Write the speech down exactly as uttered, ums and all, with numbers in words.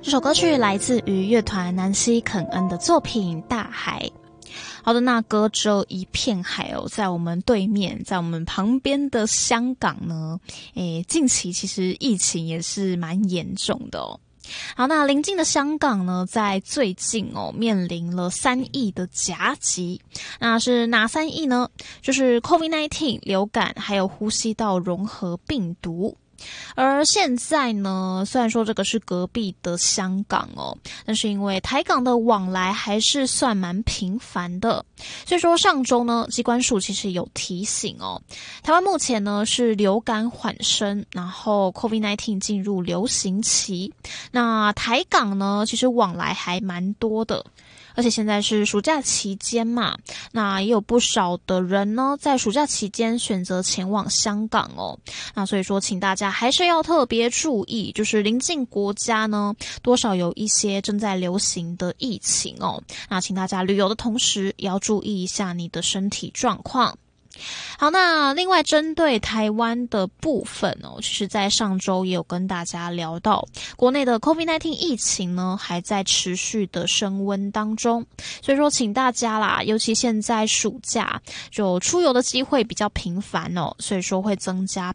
这首歌曲来自于乐团南希肯恩的作品《大海》。好的，那隔着一片海哦，在我们对面，在我们旁边的香港呢，诶，近期其实疫情也是蛮严重的哦。好，那邻近的香港呢，在最近哦，面临了三亿的夹击。那是哪三亿呢？就是 COVID 十九 流感，还有呼吸道融合病毒。而现在呢，虽然说这个是隔壁的香港哦，但是因为台港的往来还是算蛮频繁的，所以说上周呢，疾管署其实有提醒哦，台湾目前呢是流感缓升，然后 COVID 十九 进入流行期，那台港呢其实往来还蛮多的。而且现在是暑假期间嘛，那也有不少的人呢，在暑假期间选择前往香港哦。那所以说，请大家还是要特别注意，就是邻近国家呢，多少有一些正在流行的疫情哦。那请大家旅游的同时，也要注意一下你的身体状况。好，那另外针对台湾的部分哦，其实在上周也有跟大家聊到，国内的 COVID 十九 疫情呢还在持续的升温当中，所以说请大家啦，尤其现在暑假就出游的机会比较频繁哦，所以说会增加